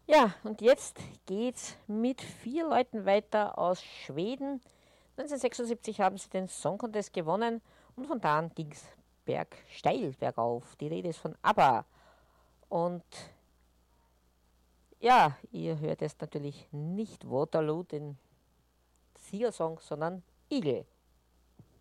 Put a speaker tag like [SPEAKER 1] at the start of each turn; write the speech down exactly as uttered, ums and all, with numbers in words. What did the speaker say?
[SPEAKER 1] Ja, und jetzt geht's mit vier Leuten weiter aus Schweden. neunzehnhundertsechsundsiebzig haben sie den Song Contest gewonnen und von da an ging's berg, steil bergauf. Die Rede ist von ABBA. Und ja, ihr hört jetzt natürlich nicht Waterloo, den Siegersong, sondern Eagle.